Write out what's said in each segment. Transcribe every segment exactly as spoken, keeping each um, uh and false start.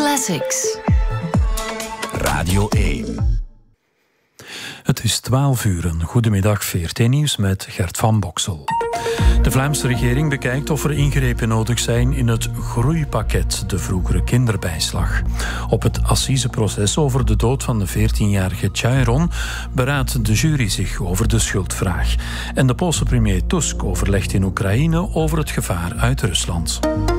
Classics. Radio één. Het is twaalf uur. Een goedemiddag, V R T-nieuws met Gert van Boksel. De Vlaamse regering bekijkt of er ingrepen nodig zijn in het groeipakket, de vroegere kinderbijslag. Op het assiseproces over de dood van de veertienjarige Chairon beraadt de jury zich over de schuldvraag. En de Poolse premier Tusk overlegt in Oekraïne over het gevaar uit Rusland.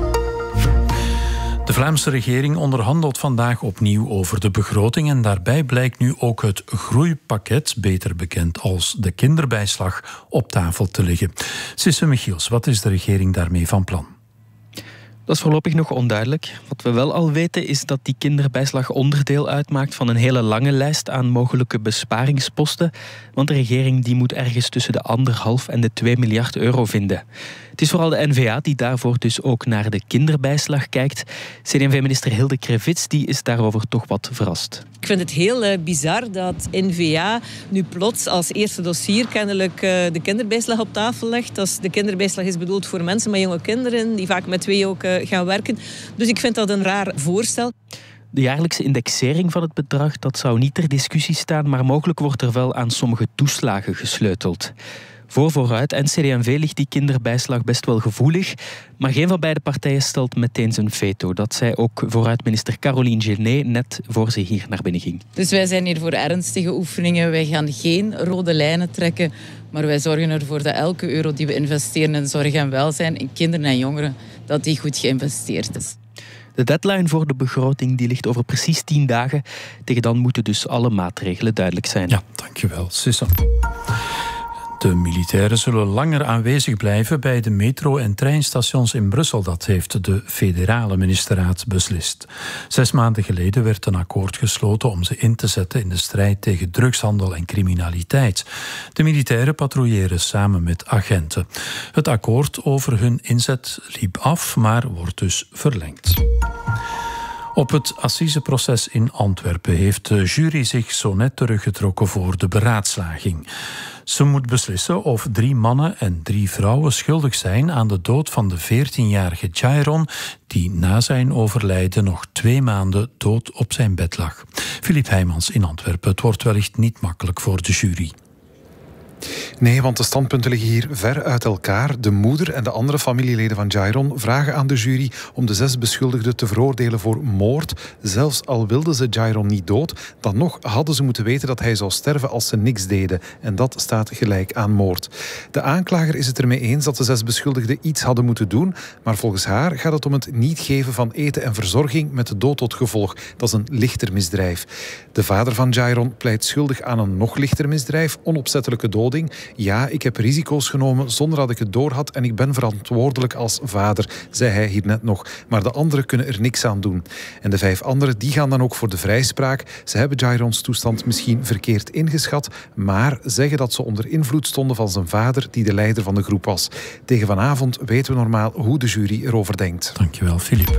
De Vlaamse regering onderhandelt vandaag opnieuw over de begroting en daarbij blijkt nu ook het groeipakket, beter bekend als de kinderbijslag, op tafel te liggen. Sisse Michiels, wat is de regering daarmee van plan? Dat is voorlopig nog onduidelijk. Wat we wel al weten is dat die kinderbijslag onderdeel uitmaakt van een hele lange lijst aan mogelijke besparingsposten. Want de regering die moet ergens tussen de anderhalf en de twee miljard euro vinden. Het is vooral de N V A die daarvoor dus ook naar de kinderbijslag kijkt. C D en V-minister Hilde Krevits die is daarover toch wat verrast. Ik vind het heel uh, bizar dat N V A nu plots als eerste dossier kennelijk uh, de kinderbijslag op tafel legt. Als de kinderbijslag is bedoeld voor mensen met jonge kinderen die vaak met twee ook uh, gaan werken. Dus ik vind dat een raar voorstel. De jaarlijkse indexering van het bedrag dat zou niet ter discussie staan, maar mogelijk wordt er wel aan sommige toeslagen gesleuteld. Voor vooruit en C D en V ligt die kinderbijslag best wel gevoelig, maar geen van beide partijen stelt meteen zijn veto. Dat zei ook vooruitminister Caroline Genet net voor ze hier naar binnen ging. Dus wij zijn hier voor ernstige oefeningen. Wij gaan geen rode lijnen trekken, maar wij zorgen ervoor dat elke euro die we investeren in zorg en welzijn, in kinderen en jongeren, dat die goed geïnvesteerd is. De deadline voor de begroting die ligt over precies tien dagen. Tegen dan moeten dus alle maatregelen duidelijk zijn. Ja, dankjewel, Sissa. De militairen zullen langer aanwezig blijven bij de metro- en treinstations in Brussel. Dat heeft de federale ministerraad beslist. Zes maanden geleden werd een akkoord gesloten om ze in te zetten in de strijd tegen drugshandel en criminaliteit. De militairen patrouilleren samen met agenten. Het akkoord over hun inzet liep af, maar wordt dus verlengd. Op het assiseproces in Antwerpen heeft de jury zich zo net teruggetrokken voor de beraadslaging. Ze moet beslissen of drie mannen en drie vrouwen schuldig zijn aan de dood van de veertienjarige Chairon, die na zijn overlijden nog twee maanden dood op zijn bed lag. Filip Heijmans in Antwerpen. Het wordt wellicht niet makkelijk voor de jury. Nee, want de standpunten liggen hier ver uit elkaar. De moeder en de andere familieleden van Chairon vragen aan de jury om de zes beschuldigden te veroordelen voor moord. Zelfs al wilden ze Chairon niet dood, dan nog hadden ze moeten weten dat hij zou sterven als ze niks deden. En dat staat gelijk aan moord. De aanklager is het ermee eens dat de zes beschuldigden iets hadden moeten doen, maar volgens haar gaat het om het niet geven van eten en verzorging met de dood tot gevolg. Dat is een lichter misdrijf. De vader van Chairon pleit schuldig aan een nog lichter misdrijf, onopzettelijke doding. Ja, ik heb risico's genomen zonder dat ik het doorhad en ik ben verantwoordelijk als vader, zei hij hier net nog. Maar de anderen kunnen er niks aan doen. En de vijf anderen die gaan dan ook voor de vrijspraak. Ze hebben Chairons toestand misschien verkeerd ingeschat, maar zeggen dat ze onder invloed stonden van zijn vader, die de leider van de groep was. Tegen vanavond weten we normaal hoe de jury erover denkt. Dankjewel, Filip.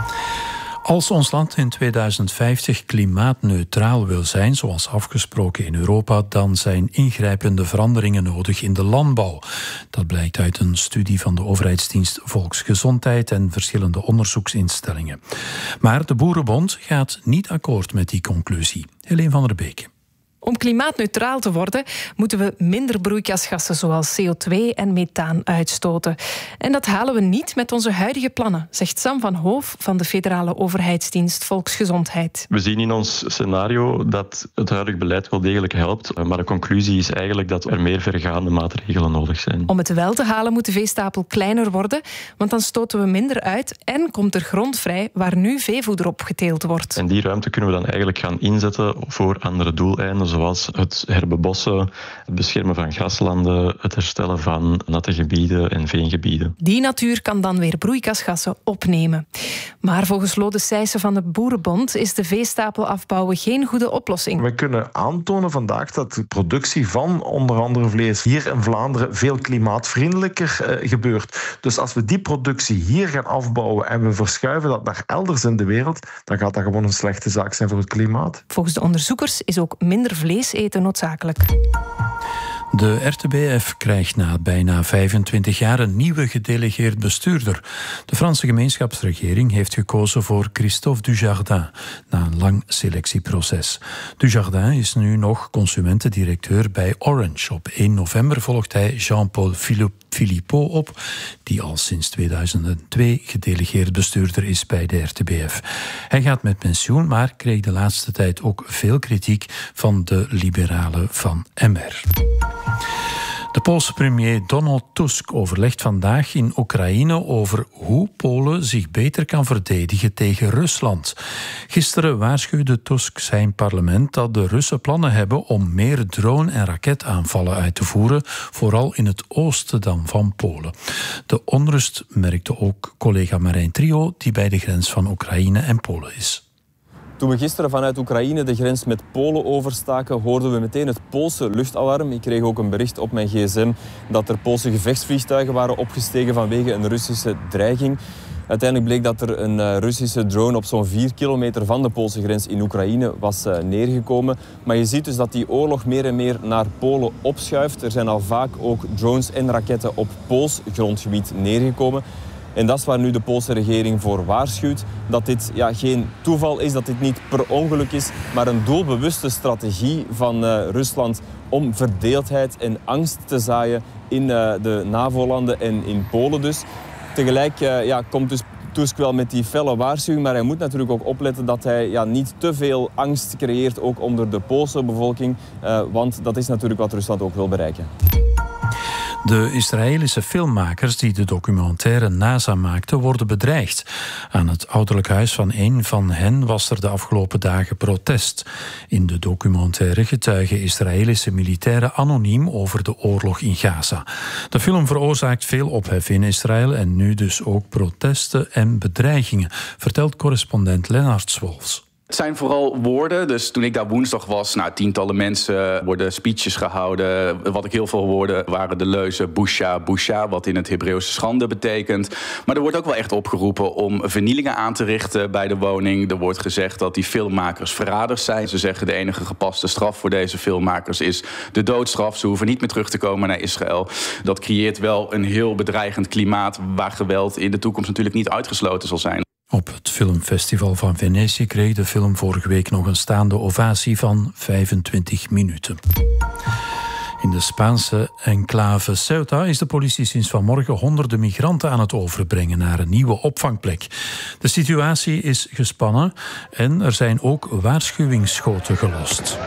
Als ons land in tweeduizend vijftig klimaatneutraal wil zijn, zoals afgesproken in Europa, dan zijn ingrijpende veranderingen nodig in de landbouw. Dat blijkt uit een studie van de overheidsdienst Volksgezondheid en verschillende onderzoeksinstellingen. Maar de Boerenbond gaat niet akkoord met die conclusie. Helene van der Beke. Om klimaatneutraal te worden, moeten we minder broeikasgassen zoals C O twee en methaan uitstoten. En dat halen we niet met onze huidige plannen, zegt Sam van Hoof van de federale overheidsdienst Volksgezondheid. We zien in ons scenario dat het huidige beleid wel degelijk helpt, maar de conclusie is eigenlijk dat er meer vergaande maatregelen nodig zijn. Om het wel te halen moet de veestapel kleiner worden, want dan stoten we minder uit en komt er grond vrij waar nu veevoeder op geteeld wordt. En die ruimte kunnen we dan eigenlijk gaan inzetten voor andere doeleinden, zoals het herbebossen, het beschermen van graslanden, het herstellen van natte gebieden en veengebieden. Die natuur kan dan weer broeikasgassen opnemen. Maar volgens Lode Sijssen van de Boerenbond is de veestapel afbouwen geen goede oplossing. We kunnen aantonen vandaag dat de productie van onder andere vlees hier in Vlaanderen veel klimaatvriendelijker uh, gebeurt. Dus als we die productie hier gaan afbouwen en we verschuiven dat naar elders in de wereld, dan gaat dat gewoon een slechte zaak zijn voor het klimaat. Volgens de onderzoekers is ook minder vlees eten noodzakelijk. De R T B F krijgt na bijna vijfentwintig jaar een nieuwe gedelegeerd bestuurder. De Franse gemeenschapsregering heeft gekozen voor Christophe Dujardin na een lang selectieproces. Dujardin is nu nog consumentendirecteur bij Orange. Op één november volgt hij Jean-Paul Philippot op, die al sinds tweeduizend twee gedelegeerd bestuurder is bij de R T B F. Hij gaat met pensioen, maar kreeg de laatste tijd ook veel kritiek van de liberalen van M R. De Poolse premier Donald Tusk overlegt vandaag in Oekraïne over hoe Polen zich beter kan verdedigen tegen Rusland. Gisteren waarschuwde Tusk zijn parlement dat de Russen plannen hebben om meer drone- en raketaanvallen uit te voeren, vooral in het oosten dan van Polen. De onrust merkte ook collega Marijn Trio, die bij de grens van Oekraïne en Polen is. Toen we gisteren vanuit Oekraïne de grens met Polen overstaken, hoorden we meteen het Poolse luchtalarm. Ik kreeg ook een bericht op mijn gsm dat er Poolse gevechtsvliegtuigen waren opgestegen vanwege een Russische dreiging. Uiteindelijk bleek dat er een Russische drone op zo'n vier kilometer van de Poolse grens in Oekraïne was neergekomen. Maar je ziet dus dat die oorlog meer en meer naar Polen opschuift. Er zijn al vaak ook drones en raketten op Pools grondgebied neergekomen. En dat is waar nu de Poolse regering voor waarschuwt. Dat dit ja, geen toeval is, dat dit niet per ongeluk is, maar een doelbewuste strategie van uh, Rusland om verdeeldheid en angst te zaaien in uh, de NAVO-landen en in Polen dus. Tegelijk uh, ja, komt dus Tusk wel met die felle waarschuwing, maar hij moet natuurlijk ook opletten dat hij ja, niet te veel angst creëert, ook onder de Poolse bevolking, uh, want dat is natuurlijk wat Rusland ook wil bereiken. De Israëlische filmmakers die de documentaire NASA maakten, worden bedreigd. Aan het ouderlijk huis van een van hen was er de afgelopen dagen protest. In de documentaire getuigen Israëlische militairen anoniem over de oorlog in Gaza. De film veroorzaakt veel ophef in Israël en nu dus ook protesten en bedreigingen, vertelt correspondent Lennart Swolfs. Het zijn vooral woorden. Dus toen ik daar woensdag was, nou, tientallen mensen worden speeches gehouden. Wat ik heel veel hoorde waren de leuzen Busha, Busha, wat in het Hebreeuws schande betekent. Maar er wordt ook wel echt opgeroepen om vernielingen aan te richten bij de woning. Er wordt gezegd dat die filmmakers verraders zijn. Ze zeggen de enige gepaste straf voor deze filmmakers is de doodstraf. Ze hoeven niet meer terug te komen naar Israël. Dat creëert wel een heel bedreigend klimaat waar geweld in de toekomst natuurlijk niet uitgesloten zal zijn. Op het filmfestival van Venetië kreeg de film vorige week nog een staande ovatie van vijfentwintig minuten. In de Spaanse enclave Ceuta is de politie sinds vanmorgen honderden migranten aan het overbrengen naar een nieuwe opvangplek. De situatie is gespannen en er zijn ook waarschuwingsschoten gelost.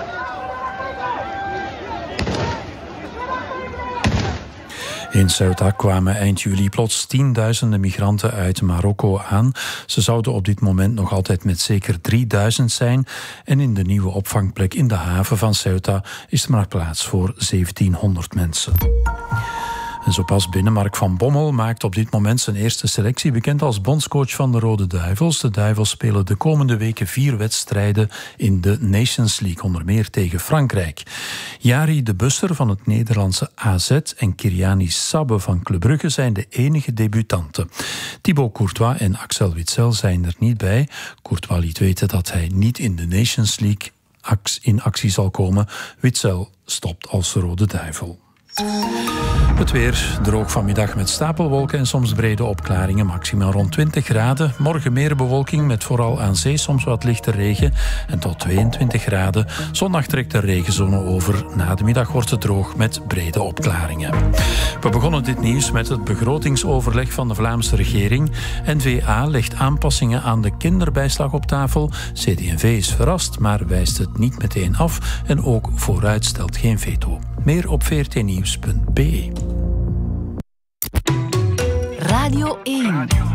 In Ceuta kwamen eind juli plots tienduizenden migranten uit Marokko aan. Ze zouden op dit moment nog altijd met zeker drieduizend zijn. En in de nieuwe opvangplek in de haven van Ceuta is er maar plaats voor zeventienhonderd mensen. En zo pas binnen Mark van Bommel maakt op dit moment zijn eerste selectie, bekend als bondscoach van de Rode Duivels. De Duivels spelen de komende weken vier wedstrijden in de Nations League, onder meer tegen Frankrijk. Jari de Busser van het Nederlandse A Z en Kiriani Sabbe van Club Brugge zijn de enige debutanten. Thibaut Courtois en Axel Witsel zijn er niet bij. Courtois liet weten dat hij niet in de Nations League in actie zal komen. Witsel stopt als Rode Duivel. Het weer droog vanmiddag met stapelwolken en soms brede opklaringen, maximaal rond twintig graden. Morgen meer bewolking met vooral aan zee soms wat lichte regen en tot tweeëntwintig graden. Zondag trekt de regenzone over. Na de middag wordt het droog met brede opklaringen. We begonnen dit nieuws met het begrotingsoverleg van de Vlaamse regering. N V A legt aanpassingen aan de kinderbijslag op tafel. C D en V is verrast, maar wijst het niet meteen af en ook vooruit stelt geen veto. Meer op v r t nieuws punt b e. Radio één.